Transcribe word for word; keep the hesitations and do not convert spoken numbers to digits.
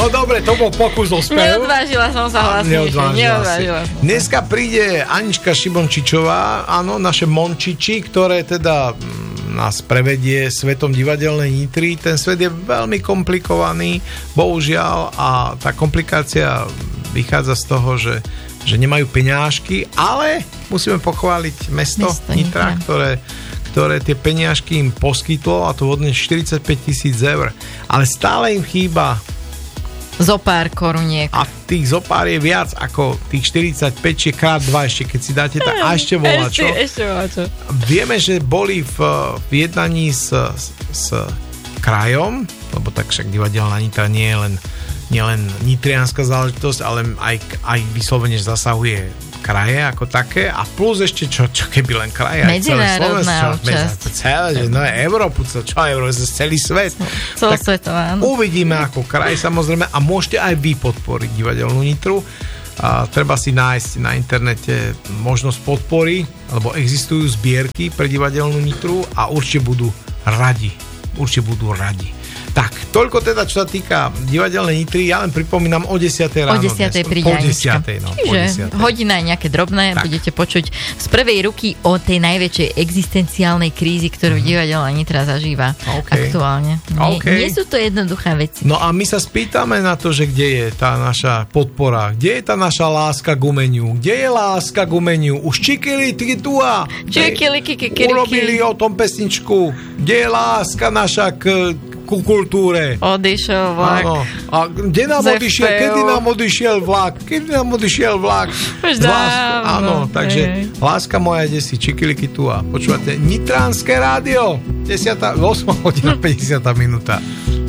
No dobre, to bol pokus o spev. Neodvážila som sa hlasnejšie. Neodvážila si. Dneska príde Anička Šibončičová, áno, naše Mončiči, ktoré teda nás prevedie svetom divadelnej Nitry. Ten svet je veľmi komplikovaný, bohužiaľ, a tá komplikácia vychádza z toho, že, že nemajú peňažky, ale musíme pochváliť mesto, mesto Nitra, ktoré, ktoré tie peňažky im poskytlo, a to hodne štyridsaťpäť tisíc eur. Ale stále im chýba zopár koruniek. A tých zopár je viac ako tých štyridsaťpäť, či krát dva ešte, keď si dáte tak, a ešte volačo. Ešte, ešte volačo. Vieme, že boli v, v jednaní s, s, s krajom, lebo tak však divadelná Nitra nie je len, nie len nitrianská záležitosť, ale aj, aj vyslovene zasahuje kraje ako také, a plus ešte čo, čo keby len kraje, medzinárodná účasť, celé, no Európu, čo Európu, celý svet. Celosvetová, áno. Uvidíme ako kraj, samozrejme, a môžete aj vy podporiť divadelnú Nitru. A treba si nájsť na internete možnosť podpory, lebo existujú zbierky pre divadelnú Nitru a určite budú radi. Určite budú radi. Tak, toľko teda, čo sa týka divadelnej Nitry. Ja len pripomínam o desiatej ráno. O desiatej príde Po desiatej, no. Čiže po desiatej. hodina je nejaké drobné, tak. Budete počuť z prvej ruky o tej najväčšej existenciálnej krízi, ktorú mm. divadelná Nitra zažíva okay. aktuálne. Nie, okay. nie sú to jednoduché veci. No a my sa spýtame na to, že kde je tá naša podpora, kde je tá naša láska k umeniu, kde je láska k umeniu. Už čikili, tikitua. Čikili, kikikiriki. Urobili o tom pesničku. Kde je láska naša k ku kultúre. Odišiel vlak. Áno. A kde nám odišiel? Kedy nám odišiel vlak? Kedy nám odišiel vlak? Už dávno. Áno, takže Ej. láska moja, ide si čikiliky tu a počúvate Nitranské rádio. desať, osem hodina päťdesiat minúta.